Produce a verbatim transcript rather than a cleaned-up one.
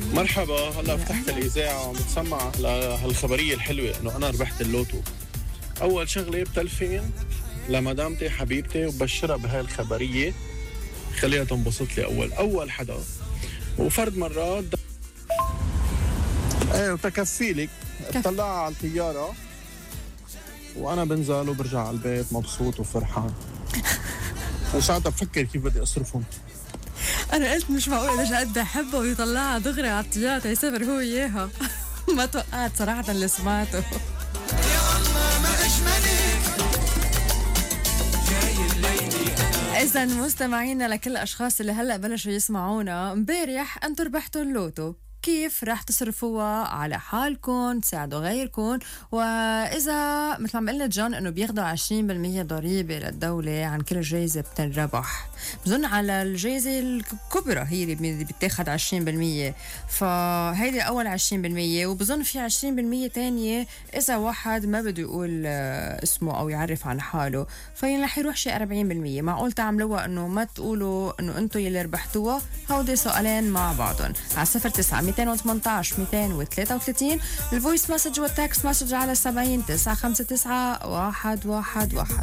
مرحبا، هلا فتحت الاذاعه وعم بتسمع لهالخبريه الحلوه انه انا ربحت اللوتو. اول شغله بتلفين لمدامتي حبيبتي وبشرها بهاي الخبريه، خليها تنبسط لي اول اول حدا. وفرد مرات د... ايه وتكفي لك اطلعها على الطياره وانا بنزل وبرجع على البيت مبسوط وفرحان. ساعتها بفكر كيف بدي اصرفهم. انا قلت مش معقول اذا قد احبه ويطلعها دغري على الطياره يسافر هو اياها. ما توقعت صراحه اللي سمعته. يا الله ما اجملك جاي الليلي. اذا مستمعينا لكل الاشخاص اللي هلا بلشوا يسمعونا، امبارح انتم ربحتوا اللوتو. كيف رح تصرفوها على حالكم تساعدوا غيركم؟ وإذا مثل ما قلنا جون إنه بياخدوا عشرين بالمية ضريبة للدولة عن كل جايزة بتنربح، بظن على الجايزة الكبرى هي اللي بتاخد عشرين بالمية، فهيدي أول عشرين بالمية. وبظن في عشرين بالمية تانية إذا واحد ما بده يقول اسمه أو يعرف عن حاله، فين رح يروح شي أربعين بالمية. معقول تعملوها إنه ما تقولوا إنه أنتوا يلي ربحتوها؟ هودي سؤالين مع بعضهم على صفر تسعة مئتين وثمانية عشر مئتين وثلاثة وثلاثين، الفويس مسج والتكست مسج على سبعين تسعة خمسة تسعة واحد واحد واحد.